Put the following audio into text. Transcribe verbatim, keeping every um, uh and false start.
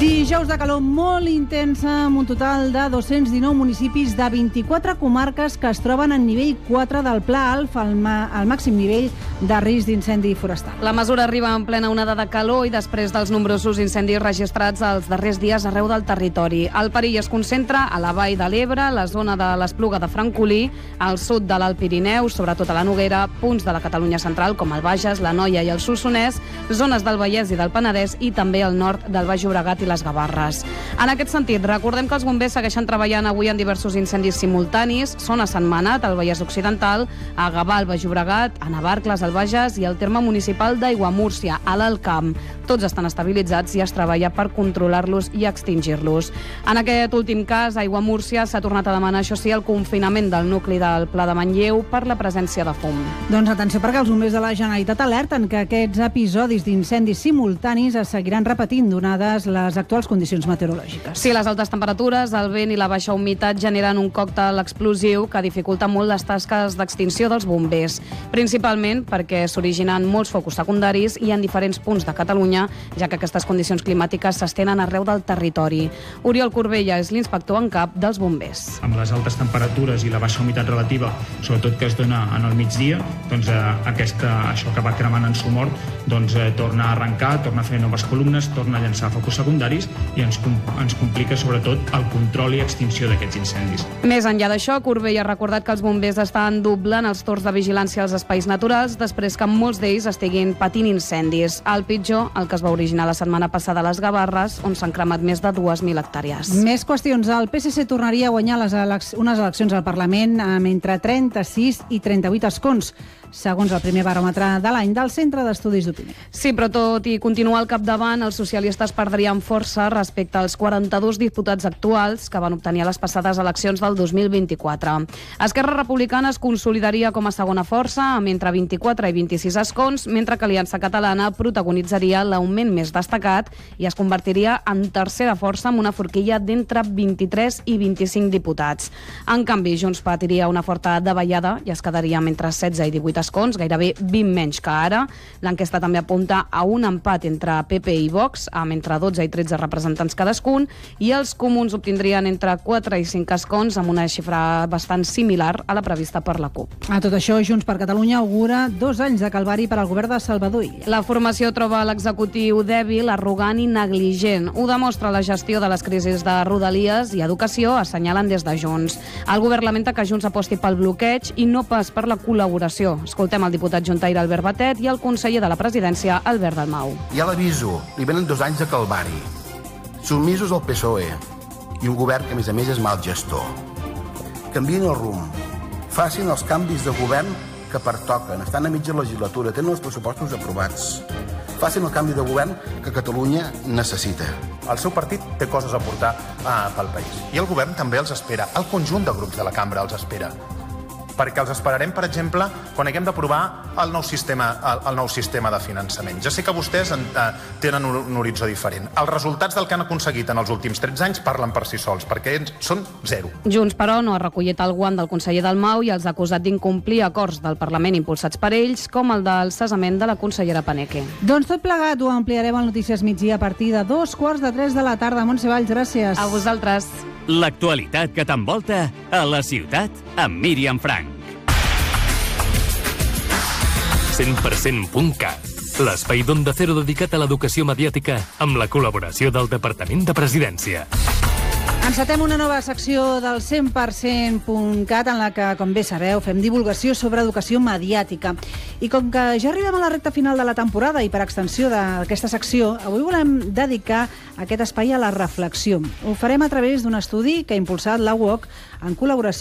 Dijous de calor molt intensa amb un total de dos-cents dinou municipis de vint-i-quatre comarques que es troben en nivell quatre del Pla Alf, al, ma al màxim nivell de risc d'incendi forestal. La mesura arriba en plena onada de calor i després dels nombrosos incendis registrats els darrers dies arreu del territori. El perill es concentra a la Vall de l'Ebre, la zona de l'Espluga de Francolí, al sud de l'Alt Pirineu, sobretot a la Noguera, punts de la Catalunya central com el Bages, la Noia i el Solsonès, zones del Vallès i del Penedès i també al nord del Baix Llobregat i les Gavarres. En aquest sentit, recordem que els bombers segueixen treballant avui en diversos incendis simultanis. Són a Sentmenat, al Vallès Occidental, a Gavà, al Baix Llobregat, a Navarcles, al Bages i al terme municipal d'Aiguamúrcia, a l'Alt Camp. Tots estan estabilitzats i es treballa per controlar-los i extingir-los. En aquest últim cas, a Aiguamúrcia s'ha tornat a demanar, això sí, el confinament del nucli del Pla de Manlleu per la presència de fum. Doncs atenció, perquè els bombers de la Generalitat alerten que aquests episodis d'incendis simultanis es seguiran repetint, donades les actuals condicions meteorològiques. Sí, les altes temperatures, el vent i la baixa humitat generen un còctel explosiu que dificulta molt les tasques d'extinció dels bombers, principalment perquè s'originen molts focus secundaris i en diferents punts de Catalunya, ja que aquestes condicions climàtiques s'estenen arreu del territori. Oriol Corbella és l'inspector en cap dels bombers. Amb les altes temperatures i la baixa humitat relativa, sobretot que es dona en el migdia, doncs eh, aquesta, això que va cremant en sumort, doncs eh, torna a arrencar, torna a fer noves columnes, torna a llançar focus secundaris i ens, ens complica sobretot el control i extinció d'aquests incendis. Més enllà d'això, Corbella ha recordat que els bombers estan doblant els torns de vigilància als espais naturals després que molts d'ells estiguin patint incendis. El pitjor, el que es va originar la setmana passada a les Gavarres, on s'han cremat més de dues mil hectàrees. Més qüestions. El P S C tornaria a guanyar les elec unes eleccions al Parlament amb entre trenta-sis i trenta-vuit escons, segons el primer baròmetre de l'any del Centre d'Estudis d'Opinió. Sí, però tot i continuar al capdavant, els socialistes perdrien força respecte als quaranta-dos diputats actuals que van obtenir a les passades eleccions del dos mil vint-i-quatre. Esquerra Republicana es consolidaria com a segona força amb entre vint-i-quatre i vint-i-sis escons, mentre que Aliança Catalana protagonitzaria l'augment més destacat i es convertiria en tercera força amb una forquilla d'entre vint-i-tres i vint-i-cinc diputats. En canvi, Junts patiria una forta davallada i es quedaria entre setze i divuit escons, gairebé vint menys que ara. L'enquesta també apunta a un empat entre P P i Vox, amb entre dotze i tretze representants cadascun, i els comuns obtindrien entre quatre i cinc escons, amb una xifra bastant similar a la prevista per la CUP. A tot això, Junts per Catalunya augura dos anys de calvari per al govern de Salvador Illa. La formació troba l'executiu dèbil, arrogant i negligent. Ho demostra la gestió de les crisis de Rodalies i Educació, assenyalen des de Junts. El govern lamenta que Junts aposti pel bloqueig i no pas per la col·laboració. Escoltem el diputat juntaire Albert Batet i el conseller de la presidència, Albert Dalmau. Ja l'aviso, li venen dos anys de calvari, submisos al P S O E i un govern que, a més a més, és mal gestor. Canvien el rumb, facin els canvis de govern que pertoquen, estan a mitja legislatura, tenen els pressupostos aprovats. Facin el canvi de govern que Catalunya necessita. El seu partit té coses a portar ah, pel país. I el govern també els espera, el conjunt de grups de la cambra els espera. Perquè els esperarem, per exemple, quan haguem d'aprovar el nou sistema, el, el nou sistema de finançament. Ja sé que vostès en, eh, tenen un, un horitzó diferent. Els resultats del que han aconseguit en els últims tretze anys parlen per si sols, perquè són zero. Junts, però, no ha recollit el guant del conseller Dalmau i els ha acusat d'incomplir acords del Parlament impulsats per ells, com el del cessament de la consellera Paneque. Doncs tot plegat ho ampliarem al Notícies Migdia a partir de dos quarts de tres de la tarda. Montse Valls, gràcies. A vosaltres. L'actualitat que t'envolta a la ciutat amb Míriam Frank. cent per cent punt cat, l'espai d'Onda Cero dedicat a l'educació mediàtica amb la col·laboració del Departament de Presidència. Encetem una nova secció del cent per cent punt cat en la que, com bé sabeu, fem divulgació sobre educació mediàtica. I com que ja arribem a la recta final de la temporada i per extensió d'aquesta secció, avui volem dedicar aquest espai a la reflexió. Ho farem a través d'un estudi que ha impulsat la U O C en col·laboració